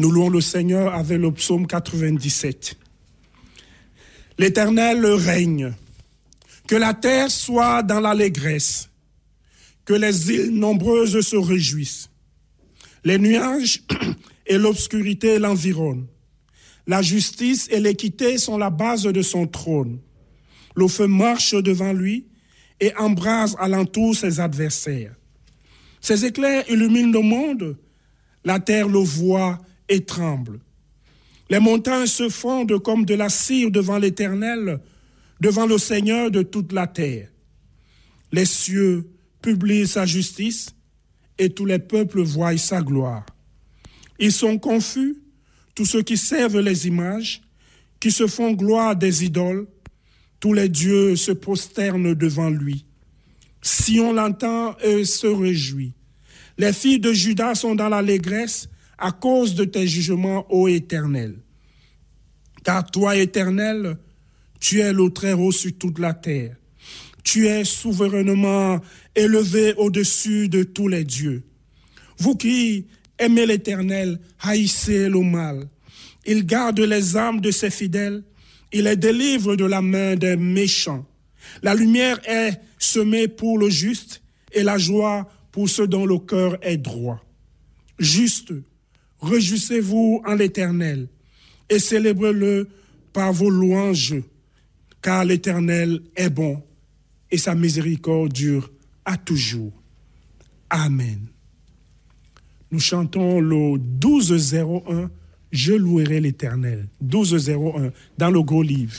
Nous louons le Seigneur avec le psaume 97. L'Éternel règne, que la terre soit dans l'allégresse, que les îles nombreuses se réjouissent. Les nuages et l'obscurité l'environnent. La justice et l'équité sont la base de son trône. Le feu marche devant lui et embrase alentour ses adversaires. Ses éclairs illuminent le monde, la terre le voit et tremble. Les montagnes se fondent comme de la cire devant l'Éternel, devant le Seigneur de toute la terre. Les cieux publient sa justice et tous les peuples voient sa gloire. Ils sont confus, tous ceux qui servent les images, qui se font gloire des idoles, tous les dieux se prosternent devant lui. Sion l'entend et se réjouit. Les filles de Juda sont dans l'allégresse à cause de tes jugements, ô Éternel. Car toi, Éternel, tu es le Très-Haut sur toute la terre. Tu es souverainement élevé au-dessus de tous les dieux. Vous qui aimez l'Éternel, haïssez le mal. Il garde les âmes de ses fidèles. Il les délivre de la main des méchants. La lumière est semée pour le juste et la joie pour ceux dont le cœur est droit. Juste, réjouissez-vous en l'Éternel et célébrez-le par vos louanges, car l'Éternel est bon et sa miséricorde dure à toujours. Amen. Nous chantons le 1201, Je louerai l'Éternel. 1201 dans le Gros Livre.